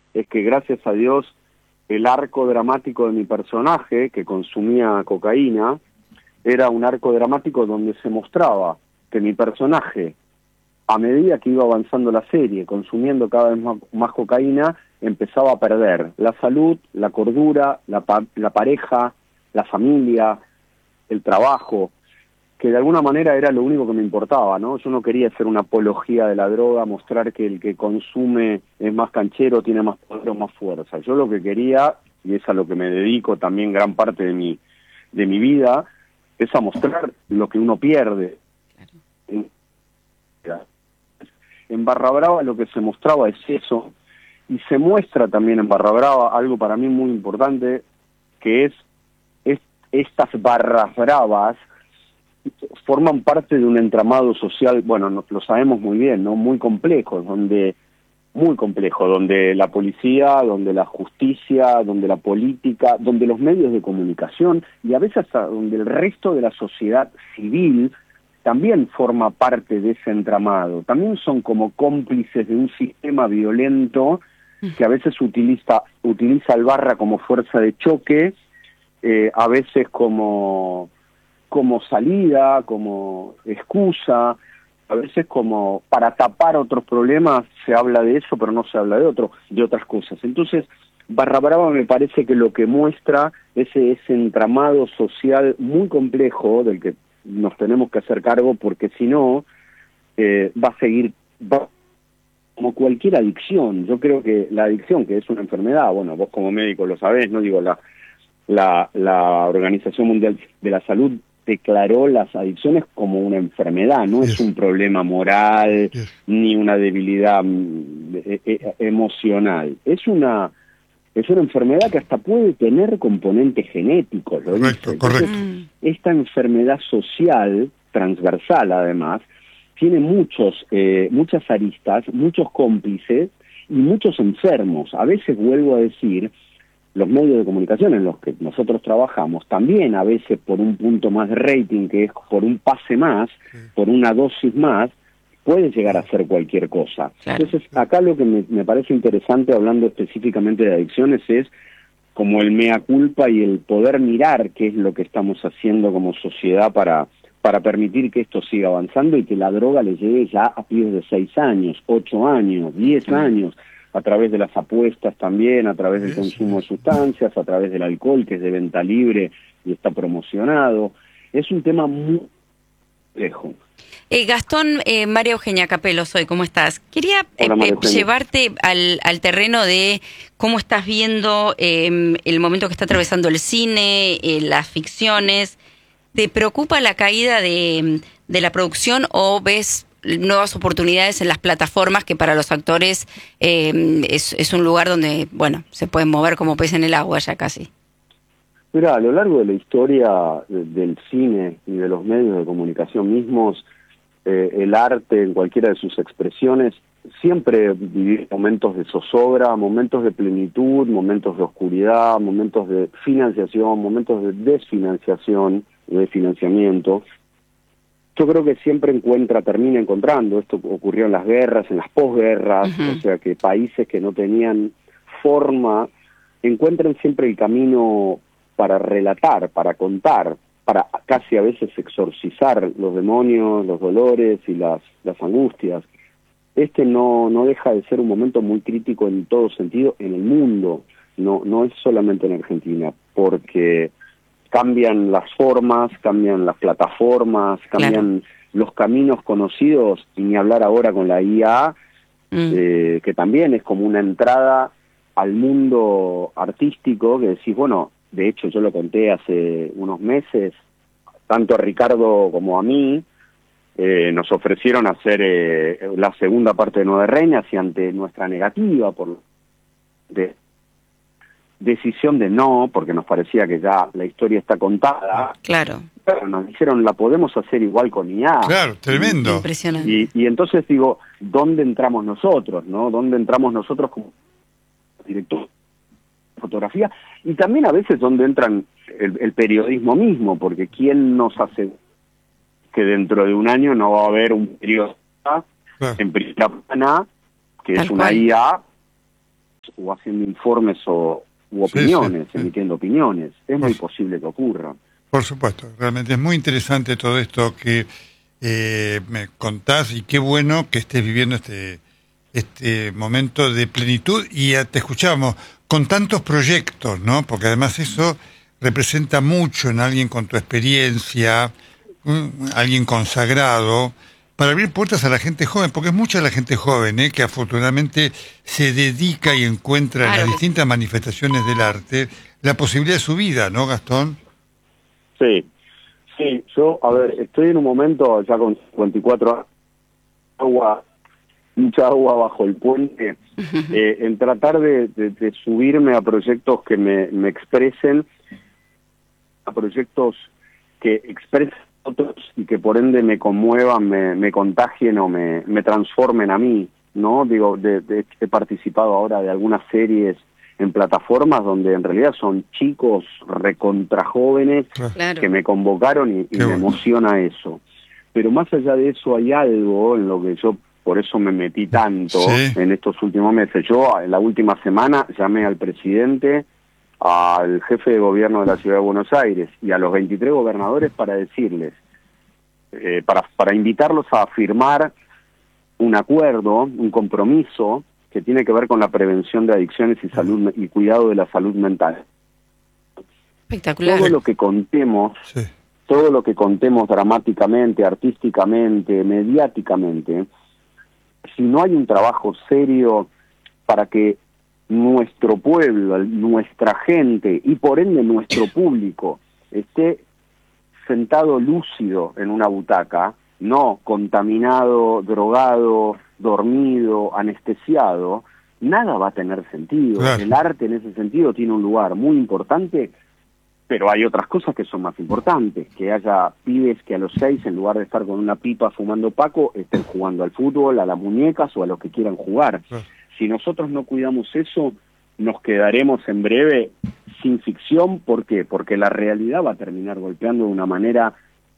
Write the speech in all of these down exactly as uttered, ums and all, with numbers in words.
es que gracias a Dios el arco dramático de mi personaje, que consumía cocaína, era un arco dramático donde se mostraba que mi personaje, a medida que iba avanzando la serie, consumiendo cada vez más, más cocaína, empezaba a perder la salud, la cordura, la, pa la pareja, la familia, el trabajo, que de alguna manera era lo único que me importaba, ¿no? Yo no quería hacer una apología de la droga, mostrar que el que consume es más canchero, tiene más poder o más fuerza. Yo lo que quería, y es a lo que me dedico también gran parte de mi, de mi vida, es a mostrar lo que uno pierde. Claro. En Barra Brava lo que se mostraba es eso, y se muestra también en Barra Brava algo para mí muy importante, que es, es estas barras bravas forman parte de un entramado social, bueno, no, lo sabemos muy bien, ¿no? Muy complejo, donde muy complejo, donde la policía, donde la justicia, donde la política, donde los medios de comunicación y a veces hasta donde el resto de la sociedad civil también forma parte de ese entramado, también son como cómplices de un sistema violento que a veces utiliza, utiliza al barra como fuerza de choque, eh, a veces como, como salida, como excusa, a veces como para tapar otros problemas se habla de eso, pero no se habla de otro, de otras cosas. Entonces, Barra Brava me parece que lo que muestra ese, ese entramado social muy complejo del que nos tenemos que hacer cargo, porque si no, eh, va a seguir, va, como cualquier adicción. Yo creo que la adicción, que es una enfermedad, bueno, vos como médico lo sabés, no digo, la, la, la Organización Mundial de la Salud declaró las adicciones como una enfermedad, no yes. es un problema moral, yes. ni una debilidad eh, eh, emocional, es una es una enfermedad que hasta puede tener componentes genéticos, lo correcto, dice. correcto. Entonces, esta enfermedad social, transversal además, tiene muchos eh, muchas aristas, muchos cómplices y muchos enfermos. A veces, vuelvo a decir, los medios de comunicación en los que nosotros trabajamos, también a veces por un punto más de rating, que es por un pase más, sí. por una dosis más, puede llegar a ser cualquier cosa. Claro. Entonces, acá lo que me, me parece interesante, hablando específicamente de adicciones, es como el mea culpa y el poder mirar qué es lo que estamos haciendo como sociedad para, para permitir que esto siga avanzando y que la droga le llegue ya a pibes de seis años, ocho años, diez sí. años, a través de las apuestas también, a través del consumo de sustancias, a través del alcohol, que es de venta libre y está promocionado. Es un tema muy complejo. Eh, Gastón, eh, María Eugenia Capello soy, ¿cómo estás? Quería eh, eh, llevarte al, al terreno de cómo estás viendo eh, el momento que está atravesando el cine, eh, las ficciones. ¿Te preocupa la caída de, de la producción o ves nuevas oportunidades en las plataformas, que para los actores eh, es, es un lugar donde, bueno, se pueden mover como pez en el agua ya casi? Mira, a lo largo de la historia de, del cine y de los medios de comunicación mismos, eh, el arte en cualquiera de sus expresiones siempre vivió momentos de zozobra, momentos de plenitud, momentos de oscuridad, momentos de financiación, momentos de desfinanciación, de financiamiento. Yo creo que siempre encuentra, termina encontrando, esto ocurrió en las guerras, en las posguerras, uh-huh. o sea que países que no tenían forma, encuentran siempre el camino para relatar, para contar, para casi a veces exorcizar los demonios, los dolores y las, las angustias. Este no, no deja de ser un momento muy crítico en todo sentido en el mundo, no, no es solamente en Argentina, porque cambian las formas, cambian las plataformas, cambian claro. los caminos conocidos, y ni hablar ahora con la I A, mm. eh, que también es como una entrada al mundo artístico, que decís, bueno, de hecho yo lo conté hace unos meses, tanto a Ricardo como a mí, eh, nos ofrecieron hacer eh, la segunda parte de Nueve Reinas, y ante nuestra negativa por de decisión de no, porque nos parecía que ya la historia está contada. Claro. Pero nos dijeron, la podemos hacer igual con I A. Claro, tremendo. Y, Impresionante. Y, y entonces digo, ¿dónde entramos nosotros, no? ¿Dónde entramos nosotros como director de fotografía? Y también a veces dónde entran el, el periodismo mismo, porque ¿quién nos hace que dentro de un año no va a haber un periodista claro. en primera plana, que Tal es una cual. I A, o haciendo informes o u opiniones, sí, sí, emitiendo sí. opiniones. Es por muy posible que ocurra. Por supuesto, realmente es muy interesante todo esto que eh, me contás, y qué bueno que estés viviendo este este momento de plenitud, y ya te escuchábamos con tantos proyectos, ¿no? Porque además eso representa mucho en alguien con tu experiencia, un, alguien consagrado, para abrir puertas a la gente joven, porque es mucha la gente joven, ¿eh? Que afortunadamente se dedica y encuentra claro en las distintas manifestaciones del arte la posibilidad de su vida, ¿no, Gastón? Sí, sí, yo, a ver, estoy en un momento ya con cincuenta y cuatro años, agua, mucha agua bajo el puente, eh, en tratar de, de, de subirme a proyectos que me, me expresen, a proyectos que expresen a otros y que por ende me conmuevan, me, me contagien o me, me transformen a mí, ¿no? Digo, de, de, he participado ahora de algunas series en plataformas donde en realidad son chicos recontra jóvenes claro. que me convocaron y, y me emociona eso. Pero más allá de eso hay algo en lo que yo, por eso me metí tanto sí. en estos últimos meses. Yo en la última semana llamé al presidente, al jefe de gobierno de la Ciudad de Buenos Aires y a los veintitrés gobernadores para decirles, eh, para, para invitarlos a firmar un acuerdo, un compromiso que tiene que ver con la prevención de adicciones y salud y cuidado de la salud mental. Espectacular. Todo lo que contemos, sí. todo lo que contemos dramáticamente, artísticamente, mediáticamente, si no hay un trabajo serio para que nuestro pueblo, nuestra gente y por ende nuestro público esté sentado lúcido en una butaca, no contaminado, drogado, dormido, anestesiado, nada va a tener sentido. Claro. El arte en ese sentido tiene un lugar muy importante, pero hay otras cosas que son más importantes, que haya pibes que a los seis, en lugar de estar con una pipa fumando paco, estén jugando al fútbol, a las muñecas o a lo que quieran jugar. Claro. Si nosotros no cuidamos eso, nos quedaremos en breve sin ficción. ¿Por qué? Porque la realidad va a terminar golpeando de una manera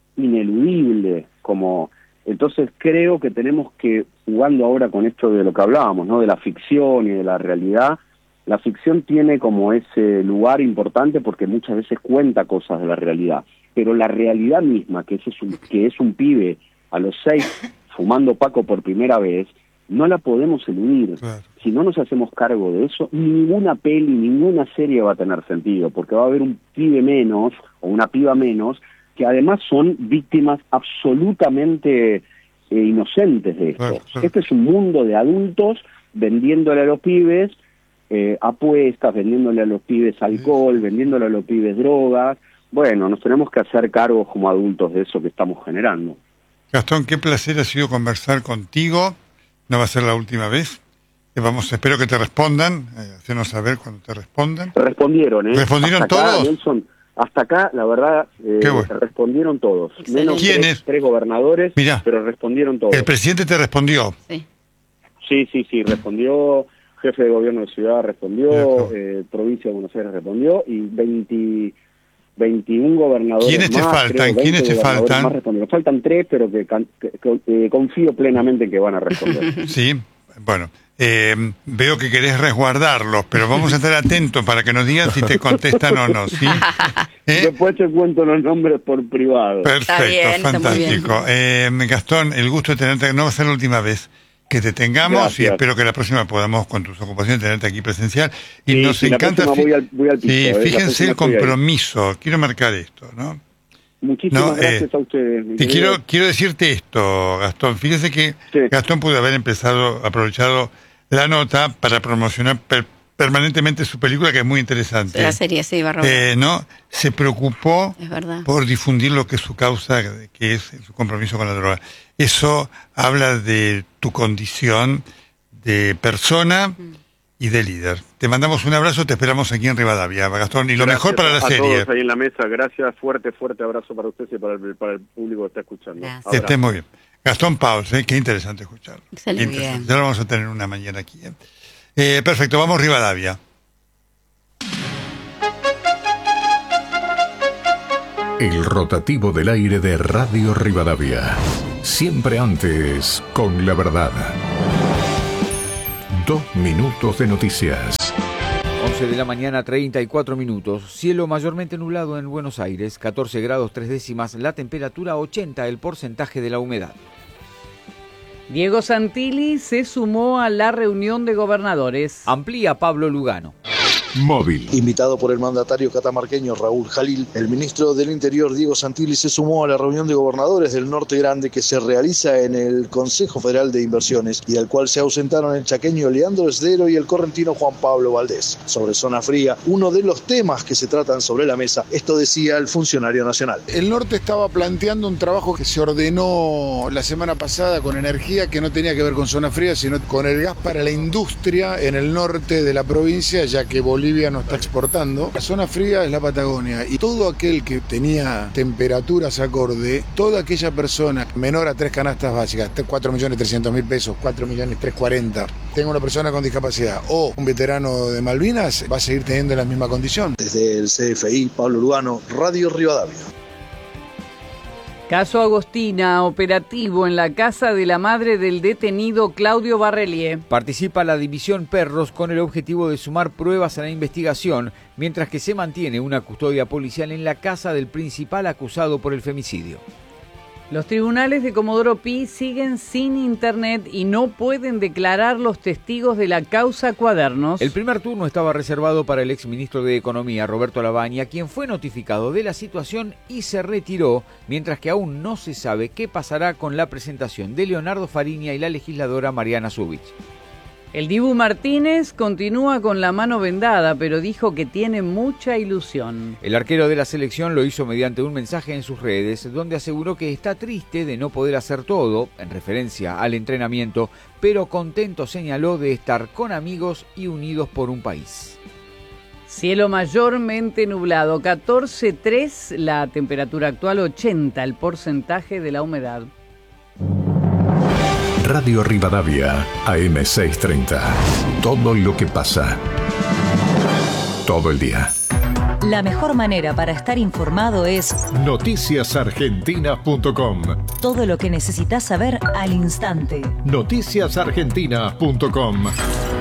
ineludible, como... Entonces creo que tenemos que, jugando ahora con esto de lo que hablábamos, ¿no? De la ficción y de la realidad, la ficción tiene como ese lugar importante porque muchas veces cuenta cosas de la realidad, pero la realidad misma, que es un, que es un pibe a los seis fumando paco por primera vez, no la podemos eludir. Claro. Si no nos hacemos cargo de eso, ninguna peli, ninguna serie va a tener sentido, porque va a haber un pibe menos o una piba menos que además son víctimas absolutamente eh, inocentes de esto. Claro, claro. Este es un mundo de adultos vendiéndole a los pibes eh, apuestas, vendiéndole a los pibes alcohol, sí. vendiéndole a los pibes drogas. Bueno, nos tenemos que hacer cargo como adultos de eso que estamos generando. Gastón, qué placer ha sido conversar contigo. No va a ser la última vez. Vamos, espero que te respondan. Eh, hacernos saber cuando te respondan. Respondieron, ¿eh? ¿Respondieron Hasta todos? Acá, Nelson, hasta acá, la verdad, eh, bueno. respondieron todos. Menos tres, tres gobernadores, Mirá, pero respondieron todos. ¿El presidente te respondió? Sí, sí, sí, sí respondió. Jefe de gobierno de ciudad respondió. Eh, provincia de Buenos Aires respondió. Y veinte, veintiún gobernadores ¿Quiénes más, te faltan? creo, ¿Quiénes te faltan? Más respondieron. Faltan tres, pero que, que, que eh, confío plenamente en que van a responder. Sí, bueno. Eh, veo que querés resguardarlos, pero vamos a estar atentos para que nos digan si te contestan o no, ¿sí? ¿Eh? Después te cuento los nombres por privado. Perfecto, está bien, fantástico. Está eh, Gastón, el gusto de tenerte, no va a ser la última vez que te tengamos. Gracias. Y espero que la próxima podamos, con tus ocupaciones, tenerte aquí presencial. Y sí, nos sí, encanta... Voy al, voy al piso, sí, eh, fíjense el compromiso, quiero marcar esto, ¿no? Muchísimas no, gracias eh, a ustedes. Te quiero, quiero decirte esto, Gastón. Fíjese que sí. Gastón pudo haber empezado, aprovechado la nota para promocionar per, permanentemente su película, que es muy interesante. La serie, sí, Barro. Eh, ¿no? Se preocupó es verdad. por difundir lo que es su causa, que es su compromiso con la droga. Eso habla de tu condición de persona mm. y de líder. Te mandamos un abrazo, te esperamos aquí en Rivadavia, Gastón, y lo gracias mejor para la a serie. Todos ahí en la mesa, gracias, fuerte, fuerte abrazo para ustedes y para el, para el público que está escuchando. Que esté muy bien. Gastón Pauls, ¿eh? Qué interesante escucharlo. Excelente. Bien. Ya lo vamos a tener una mañana aquí. ¿eh? Eh, perfecto, vamos Rivadavia. El rotativo del aire de Radio Rivadavia. Siempre antes con la verdad. Dos minutos de noticias. once de la mañana, treinta y cuatro minutos. Cielo mayormente nublado en Buenos Aires, catorce grados tres décimas, la temperatura ochenta, el porcentaje de la humedad. Diego Santilli se sumó a la reunión de gobernadores. Amplía Pablo Lugano. Móvil. Invitado por el mandatario catamarqueño Raúl Jalil, el ministro del Interior Diego Santilli se sumó a la reunión de gobernadores del Norte Grande que se realiza en el Consejo Federal de Inversiones y al cual se ausentaron el chaqueño Leandro Esdero y el correntino Juan Pablo Valdés. Sobre zona fría, uno de los temas que se tratan sobre la mesa, esto decía el funcionario nacional. El Norte estaba planteando un trabajo que se ordenó la semana pasada con energía que no tenía que ver con zona fría, sino con el gas para la industria en el norte de la provincia, ya que Bolivia no está exportando. La zona fría es la Patagonia y todo aquel que tenía temperaturas acorde, toda aquella persona menor a tres canastas básicas, cuatro millones trescientos mil pesos, cuatro millones trescientos cuarenta, tenga una persona con discapacidad o un veterano de Malvinas, va a seguir teniendo la misma condición. Desde el C F I, Pablo Lugano, Radio Rivadavia. Caso Agostina, operativo en la casa de la madre del detenido Claudio Barrelier. Participa la División Perros con el objetivo de sumar pruebas a la investigación, mientras que se mantiene una custodia policial en la casa del principal acusado por el femicidio. Los tribunales de Comodoro Pi siguen sin internet y no pueden declarar los testigos de la causa Cuadernos. El primer turno estaba reservado para el exministro de Economía, Roberto Lavagna, quien fue notificado de la situación y se retiró, mientras que aún no se sabe qué pasará con la presentación de Leonardo Fariña y la legisladora Mariana Zubich. El Dibu Martínez continúa con la mano vendada, pero dijo que tiene mucha ilusión. El arquero de la selección lo hizo mediante un mensaje en sus redes, donde aseguró que está triste de no poder hacer todo, en referencia al entrenamiento, pero contento, señaló, de estar con amigos y unidos por un país. Cielo mayormente nublado, catorce coma tres, la temperatura actual, ochenta, el porcentaje de la humedad. Radio Rivadavia, A M seiscientos treinta. Todo lo que pasa. Todo el día. La mejor manera para estar informado es noticias argentinas punto com. Todo lo que necesitas saber al instante. noticias argentinas punto com.